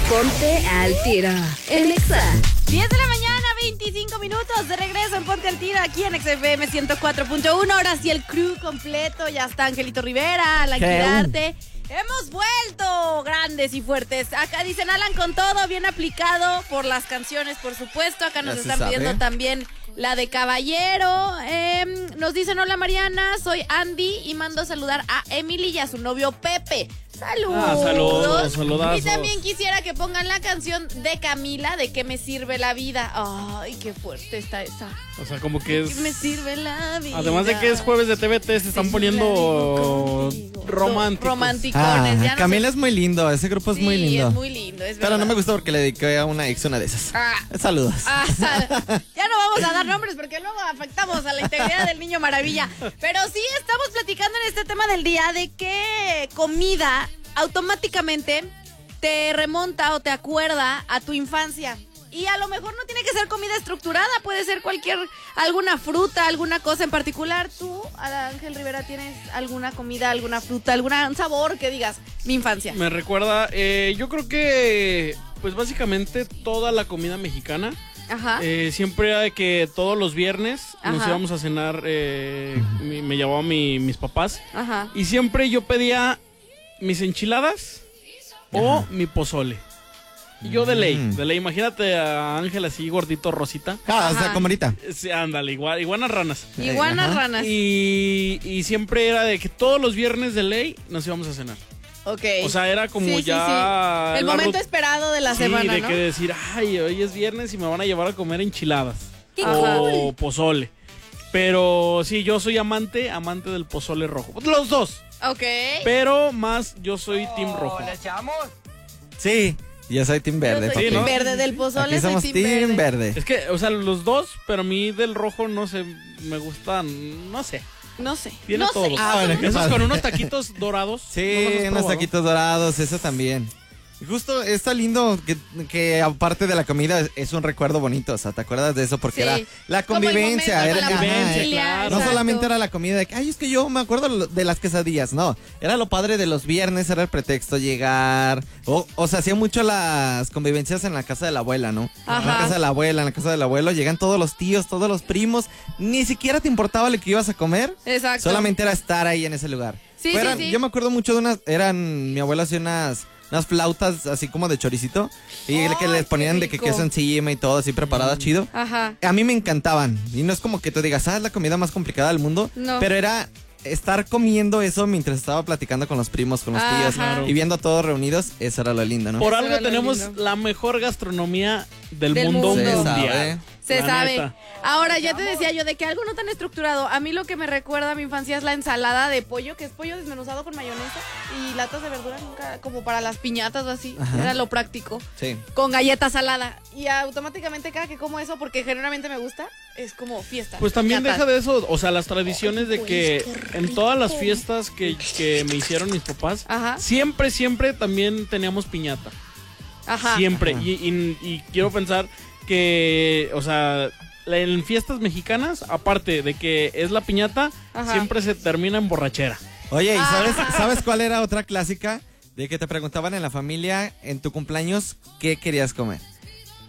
Ponte al tiro en Exa. 10 de la mañana, 25 minutos de regreso en Ponte al Tiro aquí en XFM 104.1. Ahora sí el crew completo, ya está Angelito Rivera, Alan Quirarte. Hemos vuelto grandes y fuertes. Acá dicen Alan con todo, bien aplicado por las canciones, por supuesto. Acá nos están pidiendo también la de Caballero. Nos dicen hola Mariana, soy Andy y mando a saludar a Emily y a su novio Pepe. Saludos. Saludazos. Y también quisiera que pongan la canción de Camila, de ¿Qué me sirve la vida? Ay, qué fuerte está esa. O sea, como que es... ¿Qué me sirve la vida? Además de que es jueves de TVT, se están poniendo románticos. Romanticones. Ya no Camila sé. es muy lindo, ese grupo es muy lindo. Es muy lindo, es Pero verdad. no me gustó porque le dediqué a una ex una de esas. Saludos. Ya no vamos a dar nombres porque luego afectamos a la integridad del niño maravilla. Pero sí estamos platicando en este tema del día de qué comida automáticamente te remonta o te acuerda a tu infancia. Y a lo mejor no tiene que ser comida estructurada, puede ser alguna fruta, alguna cosa en particular. ¿Tú, Ángel Rivera, tienes alguna comida, alguna fruta, algún sabor que digas, mi infancia? Me recuerda, yo creo que, pues básicamente toda la comida mexicana. Ajá. Siempre era de que todos los viernes nos íbamos a cenar, me llevaban mis papás. Ajá. Y siempre yo pedía mis enchiladas o mi pozole. Y yo de ley, imagínate a Ángel así gordito, rosita. O sea, como ahorita. Sí, ándale, iguanas ranas. Iguanas ranas. Y siempre era de que todos los viernes de ley nos íbamos a cenar. Ok. O sea, era como Sí. El momento esperado de la semana, de ¿no? que decir, ay, hoy es viernes y me van a llevar a comer enchiladas. ¡Qué o pozole. Pero sí, yo soy amante del pozole rojo. Los dos. Ok. Pero más yo soy team rojo. Sí, yo soy team verde. Yo soy Sí, team ¿no? verde del pozole, Aquí somos soy team verde. Es que, o sea, los dos, pero a mí del rojo no sé, me gustan, no sé. No sé. Tiene no todo. sé. Bueno, qué Esos padre. con unos taquitos dorados. Sí, ¿no los has unos probado? taquitos dorados, eso también. Y justo está lindo que aparte de la comida es un recuerdo bonito, o sea, ¿te acuerdas de eso? Porque Sí. era la Como el convivencia. momento con la familia, No exacto. solamente era la comida, de que, ay, es que yo me acuerdo de las quesadillas, no. Era lo padre de los viernes, era el pretexto llegar. O se hacían mucho las convivencias en la casa de la abuela, ¿no? Ajá. En la casa de la abuela, en la casa del abuelo, llegan todos los tíos, todos los primos. Ni siquiera te importaba lo que ibas a comer. Exacto. Solamente era estar ahí en ese lugar. Sí, Eran- sí. Yo me acuerdo mucho de mi abuela hacía unas flautas así como de choricito y que les ponían qué de que rico. queso encima y todo así preparada chido. Ajá. A mí me encantaban y no es como que tú digas, es la comida más complicada del mundo, No. pero era estar comiendo eso mientras estaba platicando con los primos, con los tíos Ajá. y viendo a todos reunidos, eso era lo lindo, ¿no? Por Eso algo era lo tenemos lindo. la mejor gastronomía del Del mundo mundo. Se mundial. sabe. Se La sabe. neta. Ahora, ya te decía yo de que algo no tan estructurado. A mí lo que me recuerda a mi infancia es la ensalada de pollo, que es pollo desmenuzado con mayonesa y latas de verdura, nunca, como para las piñatas o así. Ajá. Era lo práctico. Sí. Con galleta salada. Y automáticamente cada que como eso, porque generalmente me gusta, es como fiesta. Pues también piñata. deja de eso, o sea, las tradiciones de que en todas las fiestas que me hicieron mis papás, Ajá. siempre también teníamos piñata. Ajá. Siempre. Ajá. Y quiero pensar que, o sea, en fiestas mexicanas, aparte de que es la piñata, Ajá. siempre se termina en borrachera. Oye, ¿y sabes cuál era otra clásica? De que te preguntaban en la familia, en tu cumpleaños, ¿qué querías comer?